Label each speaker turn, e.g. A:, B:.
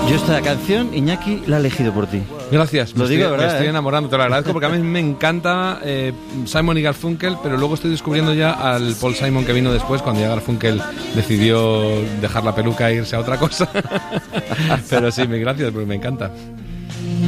A: Yo esta canción, Iñaki, la he elegido por ti.
B: Gracias,
A: Lo digo, ¿verdad?
B: Me estoy enamorando, te lo agradezco porque a mí me encanta Simon y Garfunkel, pero luego estoy descubriendo ya al Paul Simon que vino después, cuando ya Garfunkel decidió dejar la peluca e irse a otra cosa. Pero sí, gracias, porque me encanta.